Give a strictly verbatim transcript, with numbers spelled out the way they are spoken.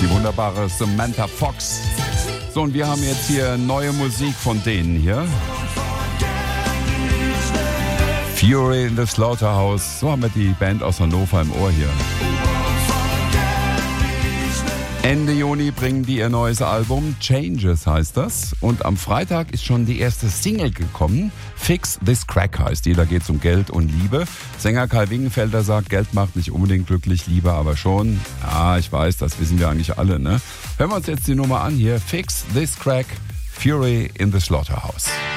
Die wunderbare Samantha Fox. So, und wir haben jetzt hier neue Musik von denen hier. Fury in the Slaughterhouse. So haben wir die Band aus Hannover im Ohr hier. Ende Juni bringen die ihr neues Album, Changes heißt das. Und am Freitag ist schon die erste Single gekommen. Fix This Crack heißt die, da geht es um Geld und Liebe. Sänger Kai Wingenfelder sagt, Geld macht nicht unbedingt glücklich, Liebe aber schon. Ja, ich weiß, das wissen wir eigentlich alle, ne? Hören wir uns jetzt die Nummer an hier. Fix This Crack, Fury in the Slaughterhouse.